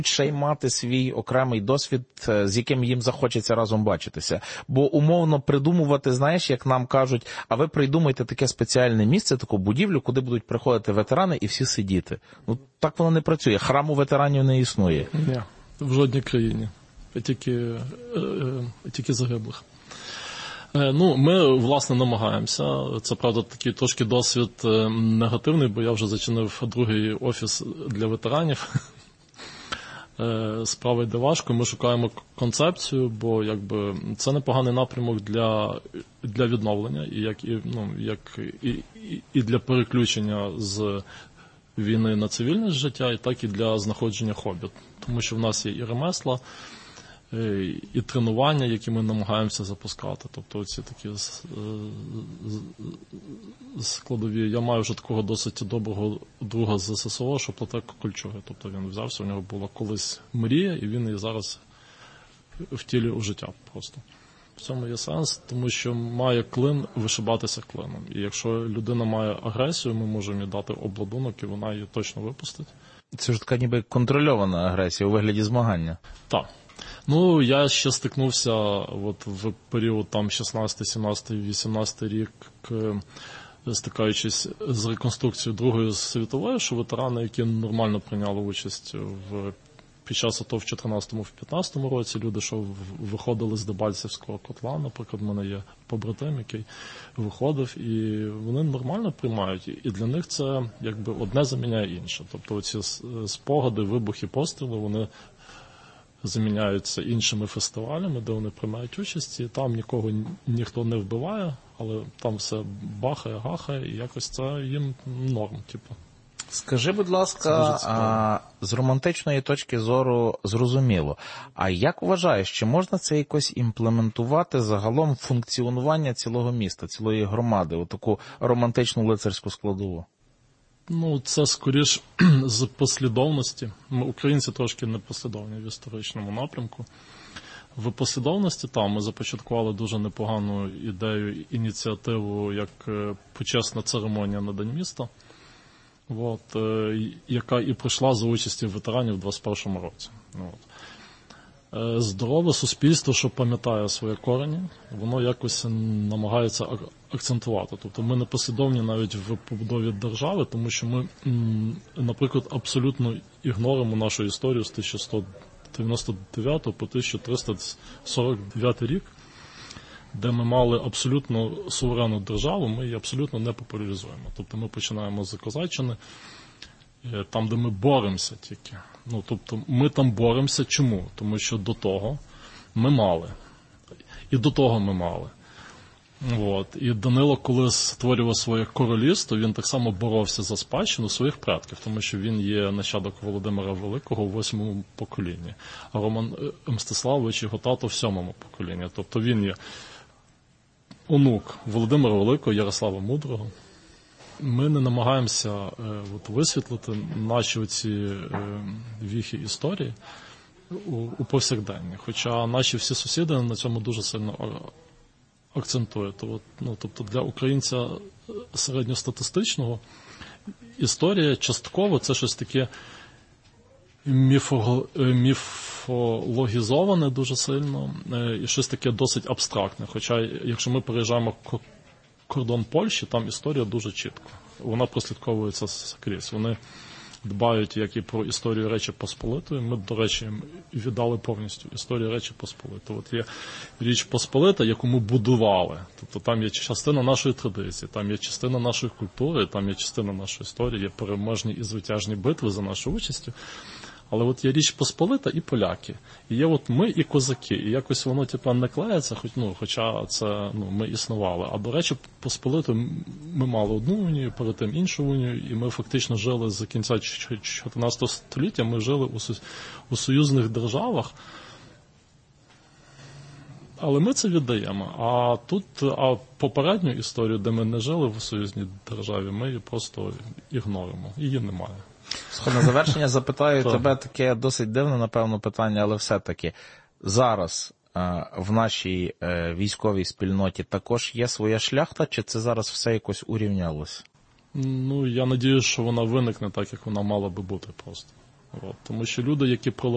ще й мати свій окремий досвід, з яким їм захочеться разом бачитися. Бо умовно придумувати, знаєш, як нам кажуть, а ви придумайте таке спеціальне місце, таку будівлю, куди будуть приходити ветерани і всі сидіти. Ну, так воно не працює. Храму ветеранів не існує. Ні, в жодній країні. Тільки загиблих. Ну, ми, власне, намагаємося. Це, правда, такий трошки досвід негативний, бо я вже зачинив другий офіс для ветеранів. Справа йде важко, ми шукаємо концепцію, бо якби це непоганий напрямок для відновлення і для переключення з війни на цивільне життя, і так і для знаходження хобі. Тому що в нас є і ремесла, і тренування, які ми намагаємося запускати. Тобто оці такі складові. Я маю вже такого досить доброго друга з ССО, що плете кольчуги. Тобто він взявся, у нього була колись мрія, і він її зараз втілює у життя просто. В цьому є сенс, тому що має клин вишибатися клином. І якщо людина має агресію, ми можемо їй дати обладунок, і вона її точно випустить. Це ж така ніби контрольована агресія у вигляді змагання. Так. Ну, я ще стикнувся от в період там 16, 17, 18 рік, стикаючись з реконструкцією Другої світової, що ветерани, які нормально прийняли участь під час АТО в 14-15 році, люди, що виходили з Дебальцевського котла, наприклад, в мене є побратим, який виходив, і вони нормально приймають. І для них це якби одне заміняє інше. Тобто оці спогади, вибухи, постріли, вони заміняються іншими фестивалями, де вони приймають участь, і там нікого ніхто не вбиває, але там все бахає, гахає, і якось це їм норм, типу. Скажи, будь ласка, з романтичної точки зору зрозуміло, а як вважаєш, чи можна це якось імплементувати загалом функціонування цілого міста, цілої громади, отаку романтичну лицарську складову? Ну, це скоріш з послідовності. Ми, українці, трошки непослідовні в історичному напрямку. В послідовності там ми започаткували дуже непогану ідею, ініціативу, як почесна церемонія на День міста, яка і пройшла за участі ветеранів у 21-му році. Здорове суспільство, що пам'ятає свої корені, воно якось намагається акцентувати. Тобто ми непослідовні навіть в побудові держави, тому що ми, наприклад, абсолютно ігноримо нашу історію з 1199 по 1349 рік, де ми мали абсолютно суверенну державу, ми її абсолютно не популяризуємо. Тобто ми починаємо з Козаччини, там, де ми боремося тільки. Ну, тобто ми там боремося. Чому? Тому що до того ми мали. І до того ми мали. І Данило, коли створював своє королівство, він так само боровся за спадщину своїх предків, тому що він є нащадок Володимира Великого в 8-му поколінні, а Роман Мстиславович його тато в 7-му поколінні. Тобто він є онук Володимира Великого, Ярослава Мудрого. Ми не намагаємося висвітлити наші оці віхи історії у повсякденні. Хоча наші всі сусіди на цьому дуже сильно акцентують. Тобто для українця середньостатистичного історія частково це щось таке міфологізоване дуже сильно і щось таке досить абстрактне. Хоча якщо ми переїжджаємо кордон Польщі, там історія дуже чітко. Вона прослідковується скрізь. Вони дбають як і про історію Речі Посполитої. Ми, до речі, їм віддали повністю історію Речі Посполитої. От є Річ Посполита, яку ми будували. Тобто там є частина нашої традиції, там є частина нашої культури, там є частина нашої історії, є переможні і звитяжні битви за нашу участю. Але от є Річ Посполита і поляки. І є от ми і козаки. І якось воно не клеїться, хоча це ми існували. А до речі, Посполитою ми мали одну унію, перед тим іншу унію, і ми фактично жили з кінця 14 століття, ми жили у союзних державах. Але ми це віддаємо. А попередню історію, де ми не жили в союзній державі, ми її просто ігноримо. Її немає. На завершення запитаю тебе таке досить дивне, напевно, питання, але все-таки зараз в нашій військовій спільноті також є своя шляхта, чи це зараз все якось урівнялось? Ну, я надіюсь, що вона виникне так, як вона мала би бути просто. Тому що люди, які